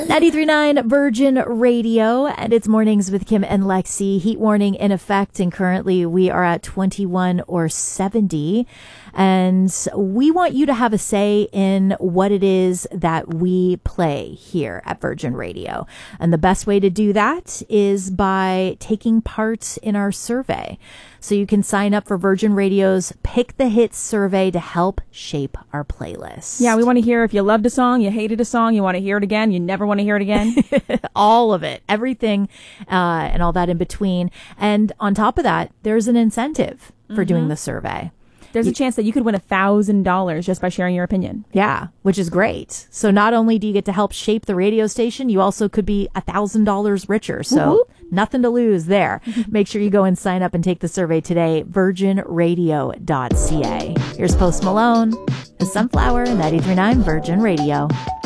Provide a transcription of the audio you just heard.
93.9 Virgin Radio, and it's Mornings with Kim and Lexi. Heat warning in effect, and currently we are at 21 or 70. And we want you to have a say in what it is that we play here at Virgin Radio. And the best way to do that is by taking part in our survey. So you can sign up for Virgin Radio's Pick the Hits survey to help shape our playlist. Yeah, we want to hear if you loved a song, you hated a song, you want to hear it again, you never want to hear it again. All of it, everything, and all that in between. And on top of that, there's an incentive for doing the survey. There's a chance that you could win $1,000 just by sharing your opinion. Yeah, which is great. So not only do you get to help shape the radio station, you also could be $1,000 richer. So nothing to lose there. Make sure you go and sign up and take the survey today, virginradio.ca. Here's Post Malone, The Sunflower, 93.9 Virgin Radio.